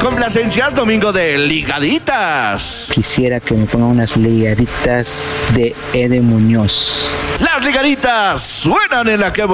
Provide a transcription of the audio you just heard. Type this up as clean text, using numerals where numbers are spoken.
complacencias, domingo de ligaditas. Quisiera que me pongan unas ligaditas de Ede Muñoz. Las ligaditas suenan en la que